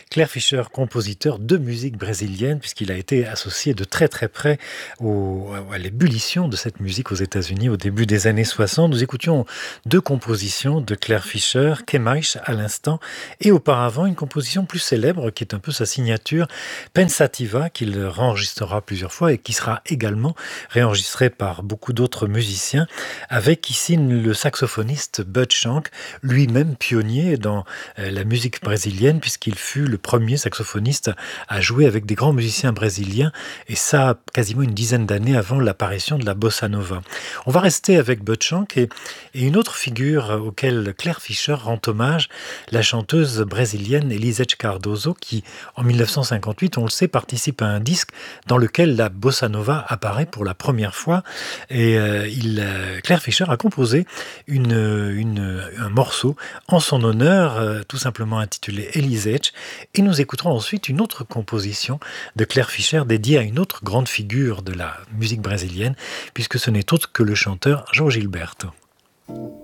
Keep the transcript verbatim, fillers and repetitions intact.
Claire Fischer, compositeur de musique brésilienne, puisqu'il a été associé de très très près au, à l'ébullition de cette musique aux États-Unis au début des années soixante. Nous écoutions deux compositions de Claire Fischer, Que Mais à l'instant, et auparavant une composition plus célèbre qui est un peu sa signature, Pensativa, qu'il réenregistrera plusieurs fois et qui sera également réenregistrée par beaucoup d'autres musiciens, avec ici le saxophoniste Bud Shank, lui-même pionnier dans la musique brésilienne, puisqu'il fut le premier saxophoniste à jouer avec des grands musiciens brésiliens, et ça quasiment une dizaine d'années avant l'apparition de la bossa nova. On va rester avec Bud Shank et, et une autre figure auquel Claire Fischer rend hommage, la chanteuse brésilienne Elisete Cardoso, qui en mille neuf cent cinquante-huit, on le sait, participe à un disque dans lequel la bossa nova apparaît pour la première fois, et euh, il, euh, Claire Fischer a composé une, une, un morceau en son honneur, euh, tout simplement intitulé Elisete. Et nous écouterons ensuite une autre composition de Claire Fischer dédiée à une autre grande figure de la musique brésilienne, puisque ce n'est autre que le chanteur João Gilberto.